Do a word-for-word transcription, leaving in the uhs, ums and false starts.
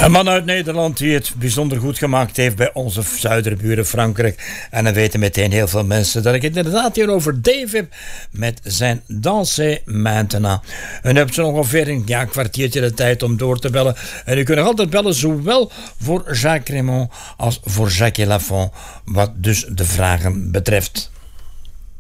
Een man uit Nederland die het bijzonder goed gemaakt heeft bij onze zuiderburen Frankrijk. En dan weten meteen heel veel mensen dat ik het inderdaad hier over Dave heb met zijn Danser Maintenant. En u hebt zo ongeveer een ja, kwartiertje de tijd om door te bellen. En u kunt nog altijd bellen, zowel voor Jacques Raymond als voor Jacques Lafont, wat dus de vragen betreft.